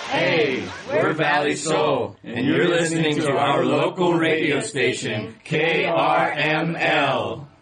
Hey, we're Valley Soul, and you're listening to our local radio station, KRML.